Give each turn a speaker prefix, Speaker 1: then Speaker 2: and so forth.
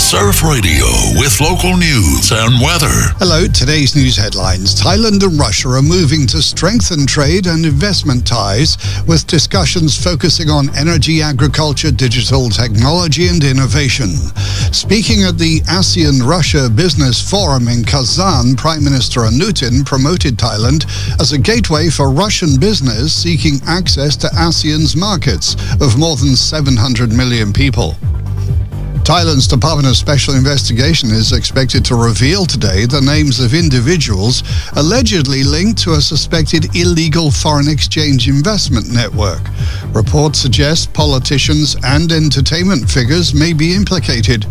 Speaker 1: Surf Radio with local news and weather.
Speaker 2: Hello, today's news headlines. Thailand and Russia are moving to strengthen trade and investment ties with discussions focusing on energy, agriculture, digital technology and innovation. Speaking at the ASEAN-Russia Business Forum in Kazan, Prime Minister Anutin promoted Thailand as a gateway for Russian business seeking access to ASEAN's markets of more than 700 million people. Thailand's Department of Special Investigation is expected to reveal today the names of individuals allegedly linked to a suspected illegal foreign exchange investment network. Reports suggest politicians and entertainment figures may be implicated